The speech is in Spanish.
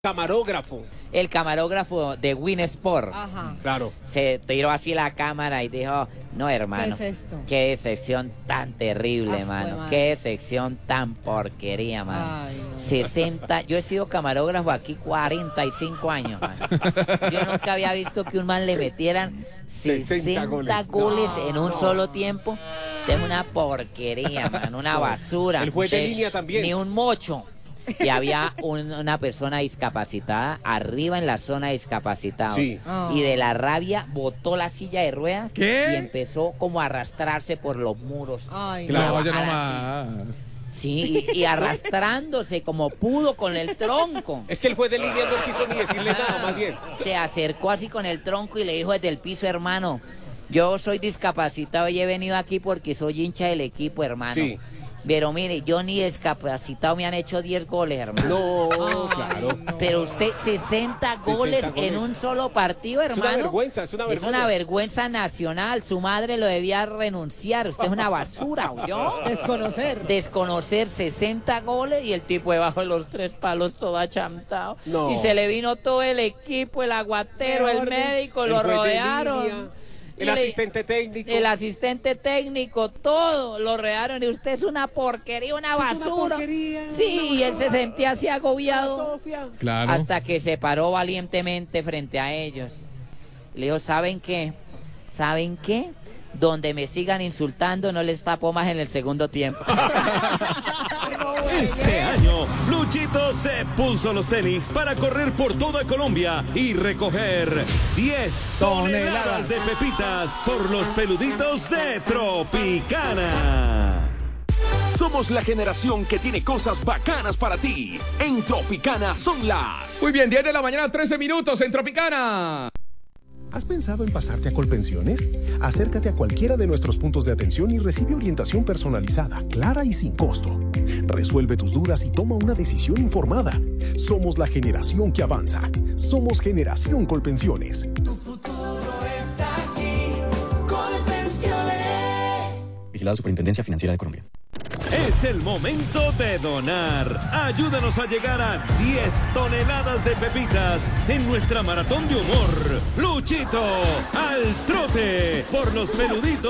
Camarógrafo. El camarógrafo de Winsport. Ajá. Claro. Se tiró así la cámara y dijo, no, hermano. ¿Qué es esto? Qué decepción tan terrible, Ah, mano. jue madre. Qué decepción tan porquería, mano. Ay, no. 60, yo he sido camarógrafo aquí 45 años, mano. Yo nunca había visto que un man le metieran 60 goles en un solo tiempo. Usted es una porquería, mano, una basura. El juez de Usted línea también. Ni un mocho. Y había una persona discapacitada arriba en la zona de discapacitados. Sí. Y de la rabia botó la silla de ruedas. ¿Qué? Y empezó como a arrastrarse por los muros. Ay, Claro. No, yo no bajar así. más. Sí, y arrastrándose como pudo con el tronco. Es que el juez de línea no quiso ni decirle nada, más bien. Se acercó así con el tronco y le dijo desde el piso, hermano, yo soy discapacitado y he venido aquí porque soy hincha del equipo, hermano. Sí. Pero mire, yo ni discapacitado me han hecho 10 goles, hermano. No, claro. no. Pero usted 60 goles en un solo partido, Es hermano. una vergüenza, es una Es vergüenza. una vergüenza nacional. Su madre lo debía renunciar. Usted es una basura, ¿oyó? Desconocer 60 goles y el tipo debajo de los 3 palos todo achantado. No. Y se le vino todo el equipo, el aguatero, el médico, El lo juez de rodearon. línea, Y el le- asistente técnico. El asistente técnico, todo lo rodearon y usted es una porquería, una Es una basura. porquería, Sí, y él se sentía así agobiado. Sofía. Claro. Hasta que se paró valientemente frente a ellos. Le dijo, ¿saben qué? ¿Saben qué? Donde me sigan insultando no les tapo más en el segundo tiempo. Este año, Luchito se puso los tenis para correr por toda Colombia y recoger 10 toneladas de pepitas por los peluditos de Tropicana. Somos la generación que tiene cosas bacanas para ti. En Tropicana son las... Muy bien, 10 de la mañana, 13 minutos en Tropicana. ¿Has pensado en pasarte a Colpensiones? Acércate a cualquiera de nuestros puntos de atención y recibe orientación personalizada, clara y sin costo. Resuelve tus dudas y toma una decisión informada. Somos la generación que avanza. Somos Generación Colpensiones. Tu futuro está aquí, Colpensiones. Vigilado Superintendencia Financiera de Colombia. Es el momento de donar. Ayúdanos a llegar a 10 toneladas de pepitas en nuestra maratón de humor. Luchito al trote por los peluditos